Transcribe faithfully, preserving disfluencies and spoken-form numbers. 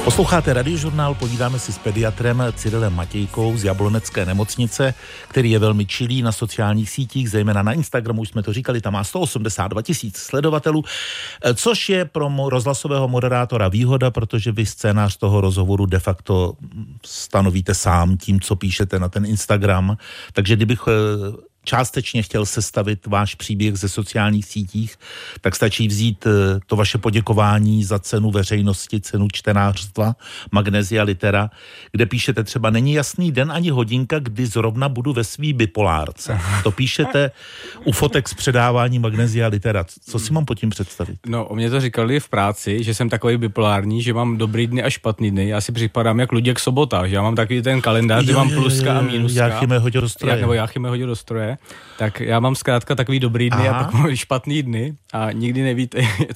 Posloucháte Radiožurnál, povídáme si s pediatrem Cyrilem Matějkou z Jablonecké nemocnice, který je velmi čilý na sociálních sítích, zejména na Instagramu, už jsme to říkali, tam má sto osmdesát dva tisíc sledovatelů, což je pro rozhlasového moderátora výhoda, protože vy scénář toho rozhovoru de facto stanovíte sám tím, co píšete na ten Instagram, takže kdybych částečně chtěl sestavit váš příběh ze sociálních sítích, tak stačí vzít to vaše poděkování za cenu veřejnosti, cenu čtenářstva, Magnesia Litera, kde píšete třeba není jasný den ani hodinka, kdy zrovna budu ve svý bipolárce. To píšete u fotek z předávání Magnesia Litera. Co si mám pod tím představit? No, o mě to říkali v práci, že jsem takový bipolární, že mám dobrý dny a špatný dny. Já si připadám jak Luděk Sobota, že já mám takový ten kalendář, kde mám pluska a mínuska. Jáchyme hodil do stroje. Nebo Jáchyme hodil do stroje. Tak já mám zkrátka takový dobrý dny. Aha. A pak mám špatný dny a nikdy nevíte,